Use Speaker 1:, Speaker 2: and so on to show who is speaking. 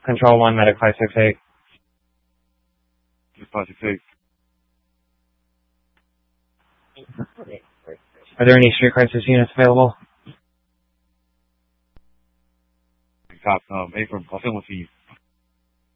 Speaker 1: Control 1, Medic 568.
Speaker 2: 568.
Speaker 1: Are there any street crisis units available?
Speaker 2: Cop, April, I'll film with you.